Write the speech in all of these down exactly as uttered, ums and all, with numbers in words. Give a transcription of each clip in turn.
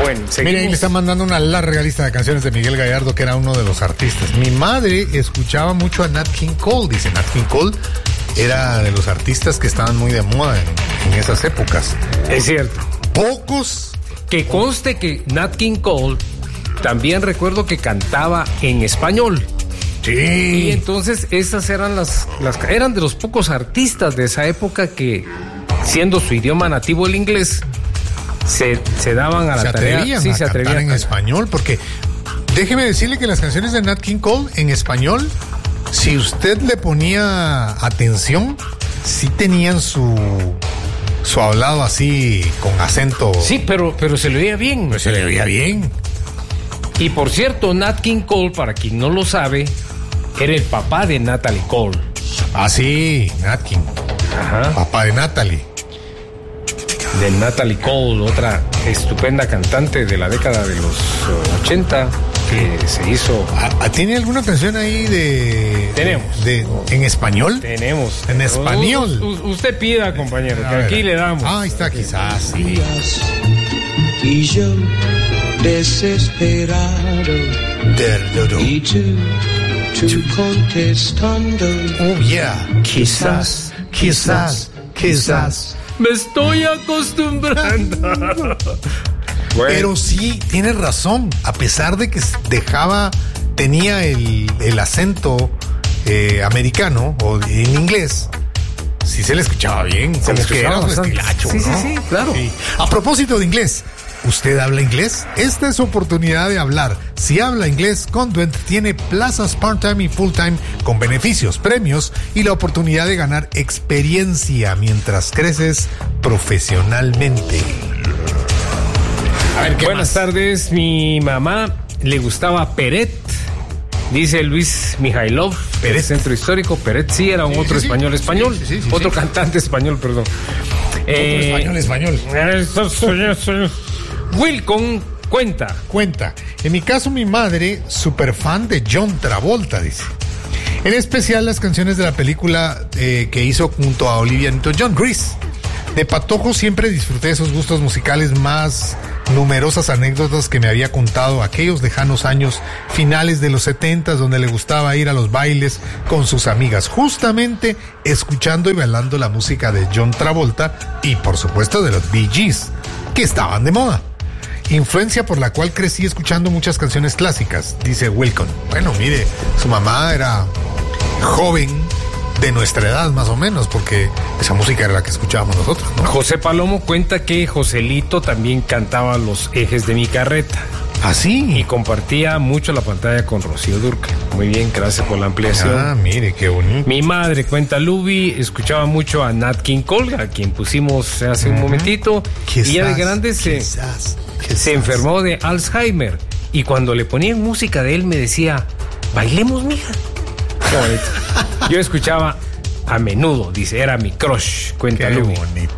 Bueno, seguimos. Miren, ahí le están mandando una larga lista de canciones de Miguel Gallardo, que era uno de los artistas. Mi madre escuchaba mucho a Nat King Cole, dice. Nat King Cole era de los artistas que estaban muy de moda en, en esas épocas. Es cierto. Pocos. Que conste que Nat King Cole también recuerdo que cantaba en español. Sí. Y entonces esas eran las, las eran de los pocos artistas de esa época que, siendo su idioma nativo el inglés, se, se daban a la se tarea. Atrevían Sí, a se cantar atrevían en a español, porque déjeme decirle que las canciones de Nat King Cole en español, si usted le ponía atención, sí tenían su su hablado así con acento. Sí, pero, pero se le oía bien. Pues se le oía bien. Y por cierto, Nat King Cole, para quien no lo sabe, era el papá de Natalie Cole. Ah, sí, Nat King. Ajá. Papá de Natalie. De Natalie Cole, otra estupenda cantante de la década de los uh, ochenta, que se hizo... ¿A, ¿Tiene alguna canción ahí de... Tenemos. De, ¿En español? Tenemos. En español. U, u, usted pida, compañero, A que ver. aquí le damos. Ah, ahí está, quizás, sí. Y yo desesperado y tú, tú contestando. Oh, yeah. Quizás, quizás, quizás. Me estoy acostumbrando. Bueno. Pero sí, tienes razón. A pesar de que dejaba, tenía el, el acento eh, americano o en inglés, sí se le escuchaba bien. Se le que escuchaba era un bastante. estilacho, Sí, ¿no? sí, sí, claro. Sí. A propósito de inglés, ¿usted habla inglés? Esta es su oportunidad de hablar. Si habla inglés, Conduent tiene plazas part-time y full-time con beneficios, premios y la oportunidad de ganar experiencia mientras creces profesionalmente. A ver, ¿qué Buenas más? tardes, mi mamá le gustaba Peret, dice Luis Mijailov, Peret. del Centro Histórico. Peret sí era un Sí, otro sí, sí. español español, Sí, sí, sí, otro sí. cantante español, perdón. Otro español, español. Wilcon cuenta. Cuenta. En mi caso, mi madre, super fan de John Travolta, dice. En especial las canciones de la película eh, que hizo junto a Olivia Newton-John, Grease. De patojo siempre disfruté esos gustos musicales, más numerosas anécdotas que me había contado aquellos lejanos años finales de los setentas, donde le gustaba ir a los bailes con sus amigas, justamente escuchando y bailando la música de John Travolta y por supuesto de los Bee Gees, que estaban de moda. Influencia por la cual crecí escuchando muchas canciones clásicas, dice Wilcon. Bueno, mire, su mamá era joven, de nuestra edad más o menos, porque esa música era la que escuchábamos nosotros, ¿no? José Palomo cuenta que Joselito también cantaba Los Ejes de mi Carreta. Así. Y compartía mucho la pantalla con Rocío Dúrcal. Muy bien, gracias por la ampliación. Ah, mire, qué bonito. Mi madre, cuenta Luby, escuchaba mucho a Nat King Cole, a quien pusimos hace uh-huh. un momentito. Quizás, y ya de grande se, quizás, quizás. se enfermó de Alzheimer. Y cuando le ponían música de él me decía, bailemos, mija. Qué bonito. Yo escuchaba a menudo, dice, era mi crush, cuenta Qué Luby. bonito.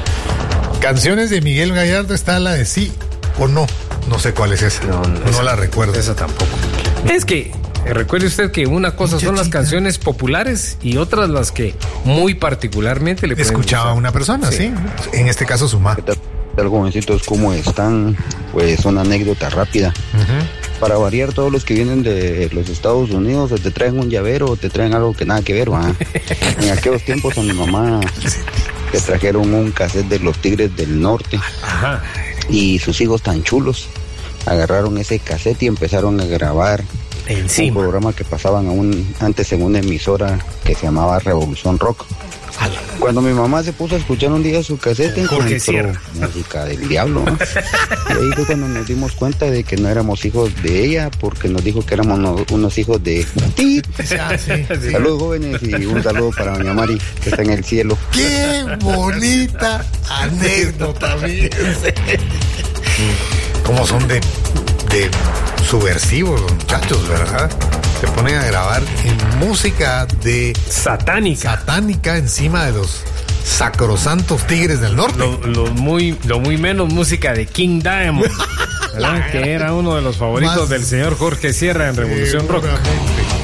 Canciones de Miguel Gallardo, está la de sí o no. No sé cuál es esa. No, no, no esa, la recuerdo. Esa tampoco. Es que eh, recuerde usted que una cosa Muchachita. son las canciones populares y otras las que muy particularmente le pueden escuchaba gustar. a una persona, sí. sí. En este caso su madre. ¿Qué tal, jovencitos? ¿Cómo están? Pues una anécdota rápida. Uh-huh. Para variar, todos los que vienen de los Estados Unidos, o te traen un llavero o te traen algo que nada que ver, ¿va? En aquellos tiempos a mi mamá le trajeron un cassette de los Tigres del Norte. Ajá. Y sus hijos tan chulos agarraron ese cassette y empezaron a grabar encima un programa que pasaban a un, antes en una emisora que se llamaba Revolución Rock. Cuando mi mamá se puso a escuchar un día su cassette, encontró música del diablo, ¿no? Y ahí fue cuando nos dimos cuenta de que no éramos hijos de ella, porque nos dijo que éramos unos, unos hijos de ti. Ah, sí, sí. Saludos, jóvenes, y un saludo para doña Mari, que está en el cielo. ¡Qué bonita anécdota, fíjense! Cómo son de, de subversivos los muchachos, ¿verdad? Se ponen a grabar en música de satánica, satánica encima de los sacrosantos Tigres del Norte. Lo, lo muy, lo muy menos música de King Diamond, ¿verdad? Que era uno de los favoritos Más, del señor Jorge Sierra en Revolución Rock.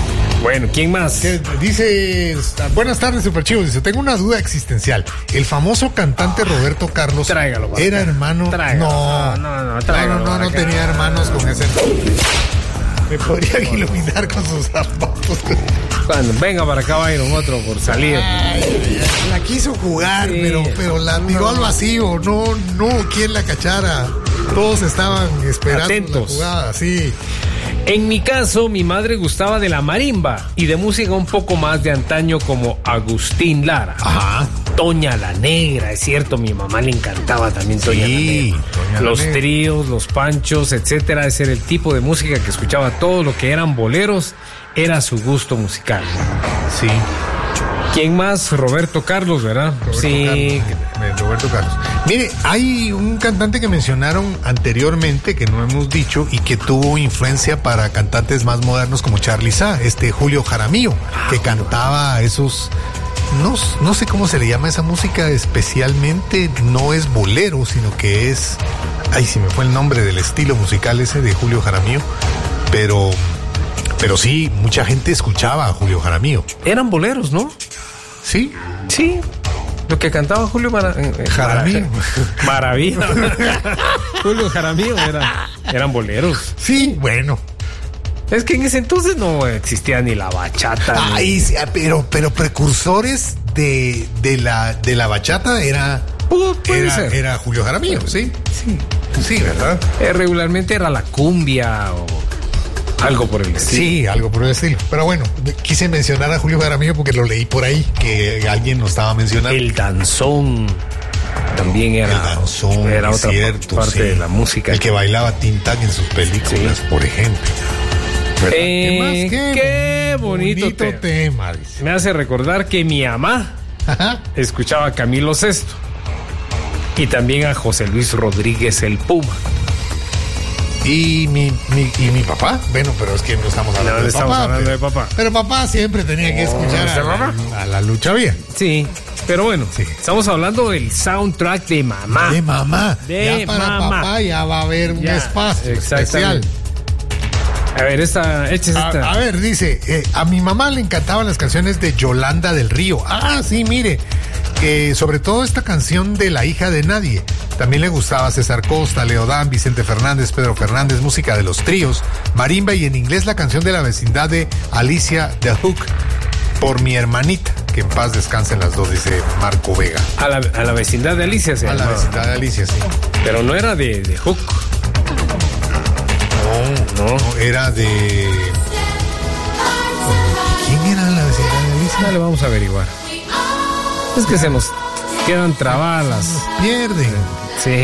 Bueno, ¿quién más? Que dice, buenas tardes, Super Chivos. Dice, tengo una duda existencial. El famoso cantante ah, Roberto Carlos tráigalo, era acá. hermano. Tráigalo. No, no, no, tráigalo, no, no, no tenía hermanos con ese nombre. Me podrían iluminar con sus zapatos. Cuando venga para acá, Byron, otro por salir. Ay, la quiso jugar, sí, pero, pero la tiró no. al vacío. No, no, ¿quién la cachara? Todos estaban esperando Atentos. la jugada, sí. En mi caso, mi madre gustaba de la marimba y de música un poco más de antaño como Agustín Lara. Ajá. Toña la Negra, es cierto, mi mamá le encantaba también Toña sí, la Negra. Toña los la tríos, los panchos, etcétera. Ese era el tipo de música que escuchaba. Todo lo que eran boleros era su gusto musical. Sí. ¿Quién más? Roberto Carlos, ¿verdad? Roberto sí. Carlos, Roberto Carlos. Mire, hay un cantante que mencionaron anteriormente, que no hemos dicho, y que tuvo influencia para cantantes más modernos como Charly Sá, este Julio Jaramillo, ah, que cantaba esos... No, no sé cómo se le llama esa música especialmente, no es bolero, sino que es... Ay, se me fue el nombre del estilo musical ese de Julio Jaramillo, pero... Pero sí, mucha gente escuchaba a Julio Jaramillo. Eran boleros, ¿no? Sí. Sí. Lo que cantaba Julio Mara... Jaramillo. Maravilla. Julio Jaramillo era, eran boleros. Sí, bueno. Es que en ese entonces no existía ni la bachata. Ay, ni... pero, pero precursores de, de, la, de la bachata era... Uh, puede era, ser. era Julio Jaramillo, ¿sí? Sí. Sí, ¿verdad? Eh, regularmente era la cumbia o... algo por el estilo. Sí, algo por el estilo. Pero bueno, quise mencionar a Julio Jaramillo porque lo leí por ahí, que alguien lo estaba mencionando. El danzón también era, el danzón, era otra cierto, parte sí. de la música. El que bailaba Tintán en sus películas, sí. por ejemplo. Eh, ¿Qué más? ¿Qué, qué bonito, bonito tema. tema dice. Me hace recordar que mi mamá Ajá. escuchaba a Camilo Sesto y también a José Luis Rodríguez el Puma. Y mi, mi, y mi papá, bueno, pero es que no estamos hablando, no, de, estamos papá, hablando pero, de papá. Pero papá siempre tenía que escuchar a, a, a la lucha vía. Sí, pero bueno, sí. estamos hablando del soundtrack de mamá. De mamá. De ya para mamá. papá ya va a haber un ya, espacio especial. A ver, esta, échese a, esta. A ver, dice, eh, a mi mamá le encantaban las canciones de Yolanda del Río. Ah, sí, mire, que sobre todo esta canción de La hija de nadie. También le gustaba César Costa, Leodán, Vicente Fernández, Pedro Fernández, música de los tríos, marimba y en inglés la canción de la vecindad de Alicia The Hook, Por mi hermanita, que en paz descansen las dos, dice Marco Vega. A la, a la vecindad de Alicia se A llamaba. la vecindad de Alicia, sí. Pero no era de, de Hook. No, no, no, era de... ¿Quién era la vecindad de Alicia? No le vamos a averiguar. Es que se nos quedan trabadas. Nos pierden.